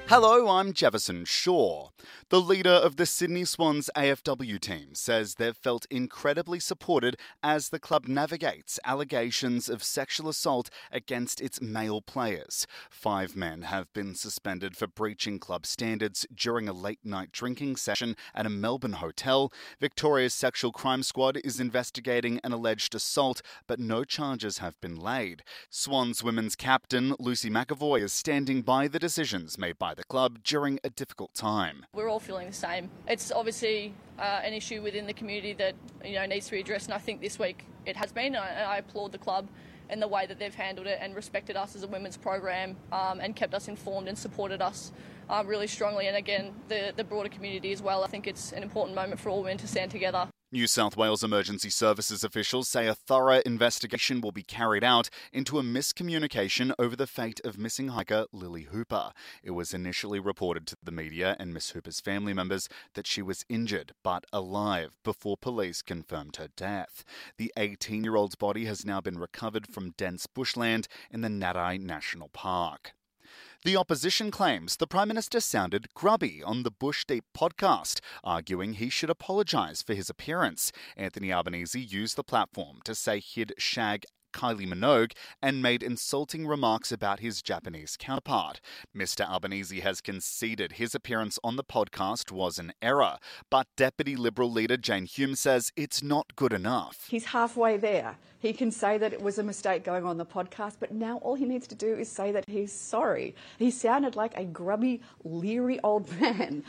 Hello, I'm Jefferson Shaw. The leader of the Sydney Swans AFW team says they've felt incredibly supported as the club navigates allegations of sexual assault against its male players. 5 men have been suspended for breaching club standards during a late-night drinking session at a Melbourne hotel. Victoria's Sexual Crime Squad is investigating an alleged assault, but no charges have been laid. Swans women's captain Lucy McAvoy is standing by the decisions made by the club during a difficult time. We're all feeling the same. It's obviously an issue within the community that needs to be addressed, and I think this week it has been. I applaud the club in the way that they've handled it and respected us as a women's program and kept us informed and supported us really strongly. And again, the broader community as well. I think it's an important moment for all women to stand together. New South Wales Emergency Services officials say a thorough investigation will be carried out into a miscommunication over the fate of missing hiker Lily Hooper. It was initially reported to the media and Miss Hooper's family members that she was injured but alive before police confirmed her death. The 18-year-old's body has now been recovered from dense bushland in the Narai National Park. The opposition claims the Prime Minister sounded grubby on the Bush Deep podcast, arguing he should apologise for his appearance. Anthony Albanese used the platform to say he'd shag Kylie Minogue and made insulting remarks about his Japanese counterpart. Mr. Albanese has conceded his appearance on the podcast was an error, but Deputy Liberal leader Jane Hume says it's not good enough. He's halfway there. He can say that it was a mistake going on the podcast, but now all he needs to do is say that he's sorry. He sounded like a grubby, leery old man,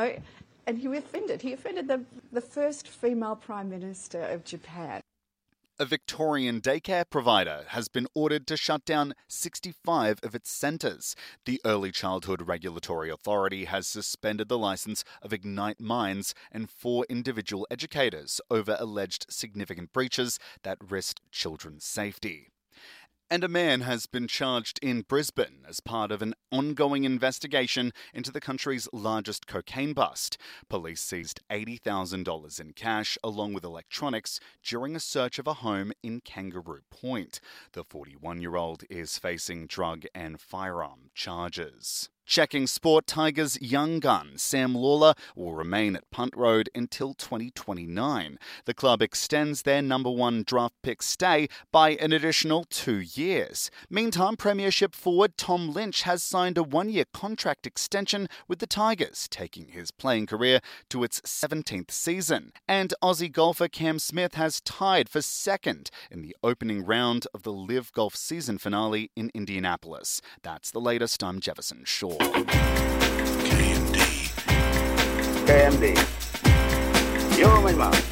and he offended. He offended the first female Prime Minister of Japan. A Victorian daycare provider has been ordered to shut down 65 of its centres. The Early Childhood Regulatory Authority has suspended the licence of Ignite Minds and 4 individual educators over alleged significant breaches that risked children's safety. And a man has been charged in Brisbane as part of an ongoing investigation into the country's largest cocaine bust. Police seized $80,000 in cash along with electronics during a search of a home in Kangaroo Point. The 41-year-old is facing drug and firearm charges. Checking sport, Tigers' young gun, Sam Lawler, will remain at Punt Road until 2029. The club extends their number 1 draft pick stay by an additional 2 years. Meantime, Premiership forward Tom Lynch has signed a 1-year contract extension with the Tigers, taking his playing career to its 17th season. And Aussie golfer Cam Smith has tied for second in the opening round of the Live Golf season finale in Indianapolis. That's the latest. I'm Jefferson Shaw. KMD. You're my mom.